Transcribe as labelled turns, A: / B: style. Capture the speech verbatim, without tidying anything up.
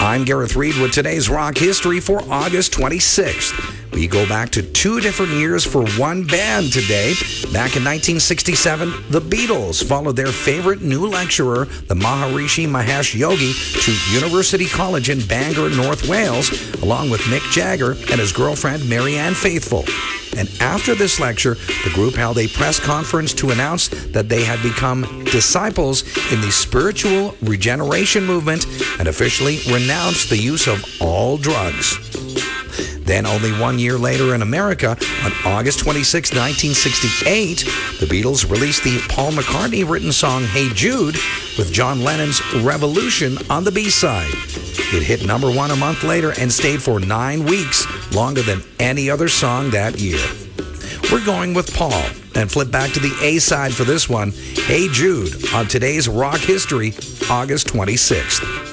A: I'm Gareth Reed with today's rock history for August twenty-sixth. We go back to two different years for one band today. Back in nineteen sixty-seven, the Beatles followed their favorite new lecturer, the Maharishi Mahesh Yogi, to University College in Bangor, North Wales, along with Mick Jagger and his girlfriend, Marianne Faithfull. And after this lecture, the group held a press conference to announce that they had become disciples in the spiritual regeneration movement and officially renounced the use of all drugs. Then, only one year later in America, on August twenty-sixth, nineteen sixty-eight, the Beatles released the Paul McCartney-written song Hey Jude with John Lennon's Revolution on the B-side. It hit number one a month later and stayed for nine weeks, longer than any other song that year. We're going with Paul and flip back to the A-side for this one, Hey Jude, on today's Rock History, August twenty-sixth.